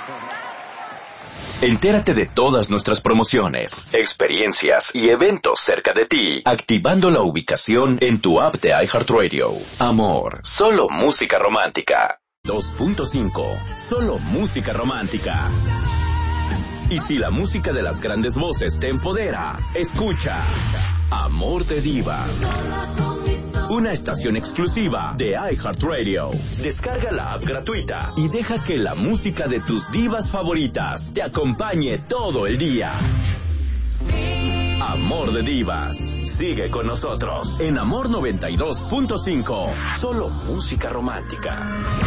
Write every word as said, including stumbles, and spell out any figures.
Entérate de todas nuestras promociones, experiencias y eventos cerca de ti, activando la ubicación en tu app de iHeartRadio. Amor, solo música romántica. dos punto cinco, solo música romántica. Y si la música de las grandes voces te empodera, escucha Amor de Divas, una estación exclusiva de iHeartRadio. Descarga la app gratuita y deja que la música de tus divas favoritas te acompañe todo el día. Amor de Divas. Sigue con nosotros en Amor noventa y dos punto cinco. Solo música romántica.